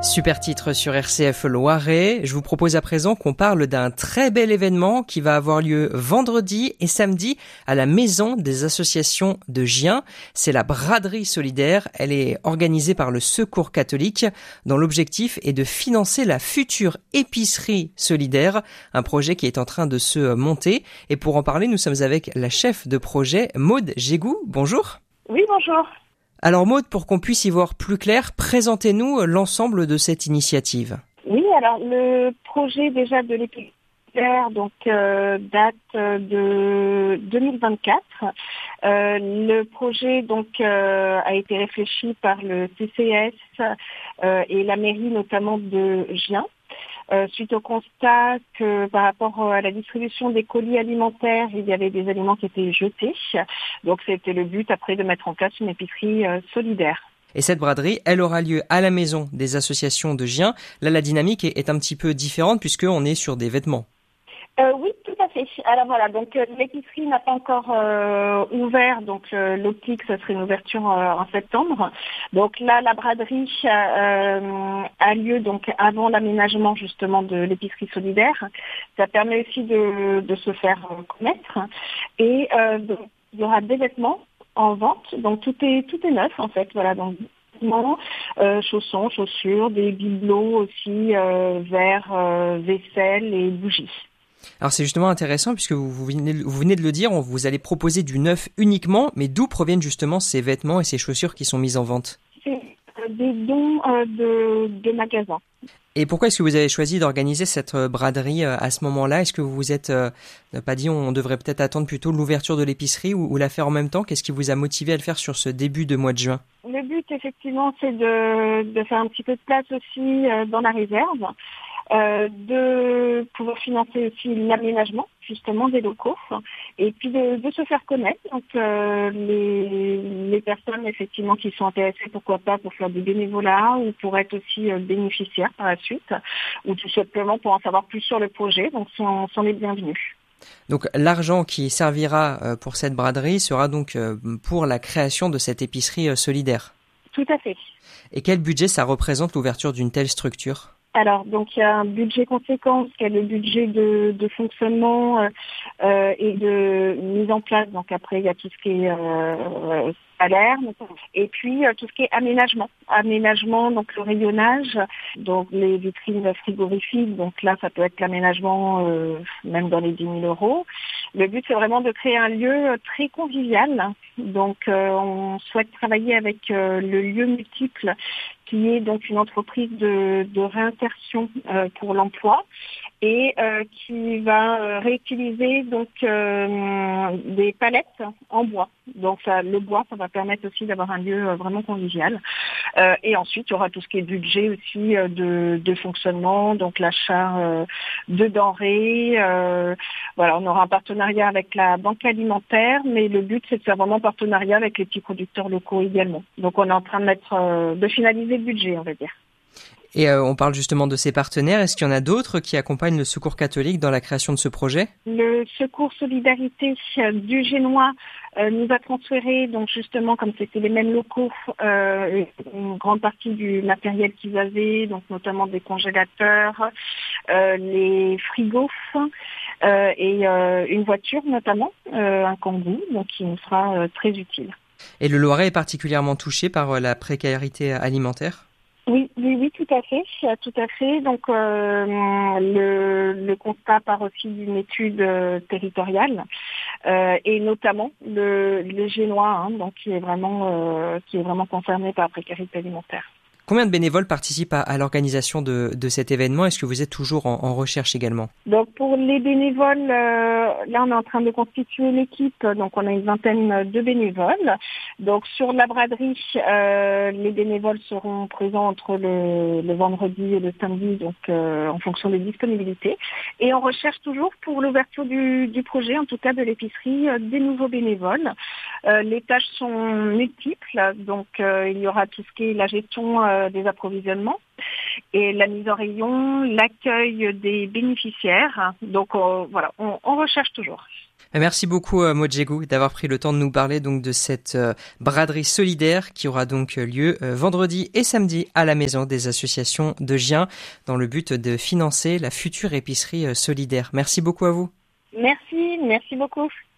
Super titre sur RCF Loiret. Je vous propose à présent qu'on parle d'un très bel événement qui va avoir lieu vendredi et samedi à la Maison des associations de Gien. C'est la braderie solidaire. Elle est organisée par le Secours catholique dont l'objectif est de financer la future épicerie solidaire, un projet qui est en train de se monter. Et pour en parler, nous sommes avec la chef de projet, Maude Gégou. Bonjour. Oui, bonjour. Alors Maude, pour qu'on puisse y voir plus clair, présentez-nous l'ensemble de cette initiative. Oui, alors le projet déjà de l'épicerie date de 2024. Le projet a été réfléchi par le CCS et la mairie notamment de Gien. Suite au constat que par rapport à la distribution des colis alimentaires, il y avait des aliments qui étaient jetés. Donc c'était le but après de mettre en place une épicerie solidaire. Et cette braderie, elle aura lieu à la Maison des associations de Gien. Là, la dynamique est un petit peu différente puisqu'on est sur des vêtements. Oui, tout à fait. Alors voilà, donc l'épicerie n'a pas encore ouvert, donc l'optique, ce serait une ouverture en septembre. Donc là, la braderie a lieu donc avant l'aménagement justement de l'épicerie solidaire. Ça permet aussi de se faire connaître. Et il y aura des vêtements en vente, donc tout est neuf en fait. Voilà, donc chaussons, chaussures, des bibelots aussi, verres, vaisselle et bougies. Alors c'est justement intéressant puisque vous venez de le dire, vous allez proposer du neuf uniquement, mais d'où proviennent justement ces vêtements et ces chaussures qui sont mises en vente? C'est des dons de magasins. Et pourquoi est-ce que vous avez choisi d'organiser cette braderie à ce moment-là? Est-ce que vous vous êtes pas dit on devrait peut-être attendre plutôt l'ouverture de l'épicerie ou la faire en même temps? Qu'est-ce qui vous a motivé à le faire sur ce début de mois de juin? Le but effectivement c'est de faire un petit peu de place aussi dans la réserve. De pouvoir financer aussi l'aménagement justement des locaux et puis de se faire connaître. Donc les personnes effectivement qui sont intéressées, pourquoi pas pour faire du bénévolat ou pour être aussi bénéficiaires par la suite ou tout simplement pour en savoir plus sur le projet, donc sont les bienvenus. Donc l'argent qui servira pour cette braderie sera donc pour la création de cette épicerie solidaire. Tout à fait. Et quel budget ça représente l'ouverture d'une telle structure? Alors, donc il y a un budget conséquent, il y a le budget de fonctionnement et de mise en place. Donc après, il y a tout ce qui est salaire, et puis tout ce qui est aménagement. Aménagement, donc le rayonnage, donc les vitrines frigorifiques. Donc là, ça peut être l'aménagement même dans les 10 000 euros. Le but, c'est vraiment de créer un lieu très convivial. Donc, on souhaite travailler avec le lieu multiple, qui est donc une entreprise de réinsertion pour l'emploi et qui va réutiliser donc des palettes en bois. Donc le bois, ça va permettre aussi d'avoir un lieu vraiment convivial. Et ensuite, il y aura tout ce qui est budget aussi de fonctionnement, donc l'achat de denrées. Voilà, on aura un partenariat avec la banque alimentaire, mais le but, c'est de faire vraiment un partenariat avec les petits producteurs locaux également. Donc on est en train de finaliser le budget, on va dire. Et on parle justement de ces partenaires. Est-ce qu'il y en a d'autres qui accompagnent le Secours catholique dans la création de ce projet? Le Secours Solidarité du Génois nous a transféré, donc justement, comme c'était les mêmes locaux, une grande partie du matériel qu'ils avaient, donc notamment des congélateurs, les frigos et une voiture notamment, un Kangoo, donc qui nous sera très utile. Et le Loiret est particulièrement touché par la précarité alimentaire? Oui, tout à fait. Donc, le constat part aussi d'une étude territoriale et notamment les Génois, donc qui est vraiment concerné par la précarité alimentaire. Combien de bénévoles participent à l'organisation de cet événement? Est-ce que vous êtes toujours en recherche également? Donc pour les bénévoles, là on est en train de constituer l'équipe, donc on a une vingtaine de bénévoles. Donc sur la braderie, les bénévoles seront présents entre le vendredi et le samedi, donc en fonction des disponibilités. Et on recherche toujours pour l'ouverture du projet, en tout cas de l'épicerie, des nouveaux bénévoles. Les tâches sont multiples, donc il y aura tout ce qui est la gestion des approvisionnements et la mise en rayon, l'accueil des bénéficiaires. Donc voilà, on recherche toujours. Merci beaucoup Mojegu d'avoir pris le temps de nous parler donc de cette braderie solidaire qui aura donc lieu vendredi et samedi à la Maison des associations de Gien dans le but de financer la future épicerie solidaire. Merci beaucoup à vous. Merci beaucoup.